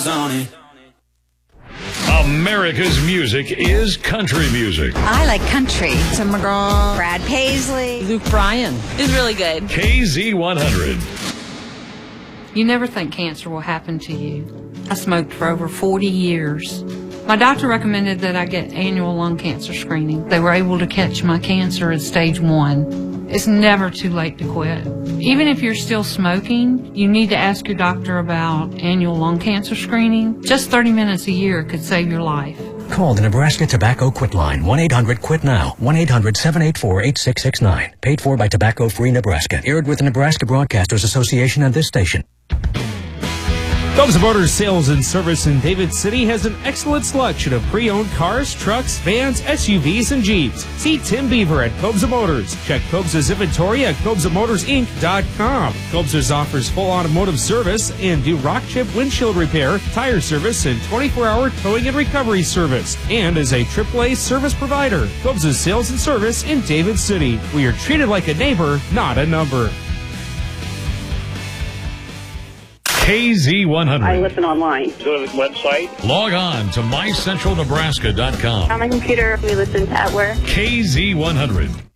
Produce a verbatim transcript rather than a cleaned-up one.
eyes on it. America's music is country music. I like country. Tim McGraw, Brad Paisley, Luke Bryan is really good. K Z one hundred. You never think cancer will happen to you. I smoked for over forty years. My doctor recommended that I get annual lung cancer screening. They were able to catch my cancer at stage one. It's never too late to quit. Even if you're still smoking, you need to ask your doctor about annual lung cancer screening. Just thirty minutes a year could save your life. Call the Nebraska Tobacco Quit Line, one eight hundred quit now, one eight hundred seven eight four eight six six nine. Paid for by Tobacco Free Nebraska. Aired with the Nebraska Broadcasters Association and this station. Cobza Motors Sales and Service in David City has an excellent selection of pre-owned cars, trucks, vans, S U Vs, and Jeeps. See Tim Beaver at Cobza Motors. Check Cobza's inventory at Cobza Motors Inc dot com. Cobza's offers full automotive service and do rock chip windshield repair, tire service, and twenty-four hour towing and recovery service. And is a triple A service provider. Cobza's Sales and Service in David City. We are treated like a neighbor, not a number. K Z one hundred. I listen online. Go to the website. Log on to my central nebraska dot com. On my computer, we listen to at work. K Z one hundred.